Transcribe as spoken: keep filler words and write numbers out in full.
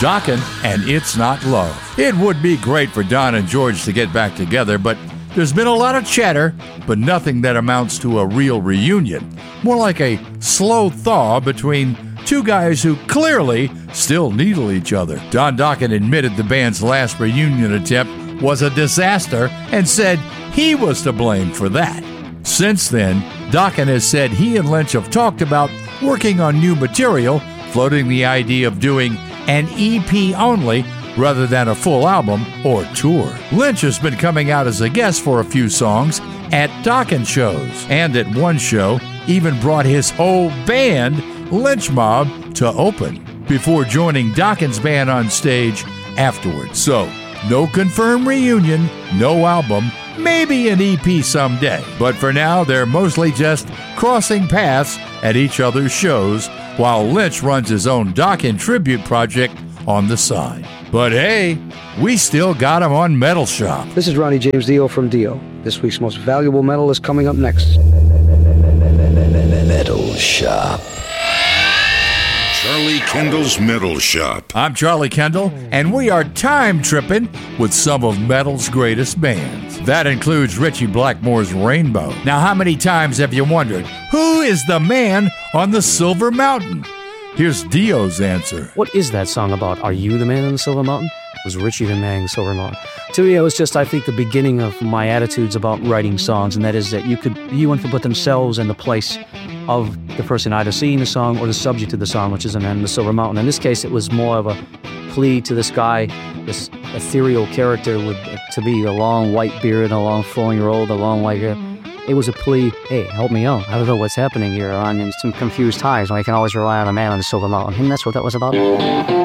Dokken and It's Not Love. It would be great for Don and George to get back together, but there's been a lot of chatter, but nothing that amounts to a real reunion. More like a slow thaw between two guys who clearly still needle each other. Don Dokken admitted the band's last reunion attempt was a disaster and said he was to blame for that. Since then, Dokken has said he and Lynch have talked about working on new material, floating the idea of doing an E P only rather than a full album or tour. Lynch has been coming out as a guest for a few songs at Dokken shows, and at one show even brought his whole band, Lynch Mob, to open, before joining Dokken's band on stage afterwards. So, no confirmed reunion, no album, maybe an E P someday. But for now, they're mostly just crossing paths at each other's shows, while Lynch runs his own Dokken tribute project on the side. But hey, we still got him on Metal Shop. This is Ronnie James Dio from Dio. This week's most valuable metal is coming up next. Metal Shop. Charlie Kendall's Metal Shop. I'm Charlie Kendall, and we are time tripping with some of metal's greatest bands. That includes Ritchie Blackmore's Rainbow. Now, how many times have you wondered, who is the man on the Silver Mountain? Here's Dio's answer. What is that song about? Are you the man on the Silver Mountain? Was Ritchie the man on the Silver Mountain? To me, it was just, I think, the beginning of my attitudes about writing songs, and that is that you could, anyone could put themselves in the place of the person either singing the song or the subject of the song, which is the man on the Silver Mountain. In this case, it was more of a plea to this guy, this ethereal character with, to me, a long white beard, a long flowing robe, a long white hair. It was a plea, hey, help me out. I don't know what's happening here. I'm in some confused times. I can always rely on a man on the Silver Mountain. And that's what that was about.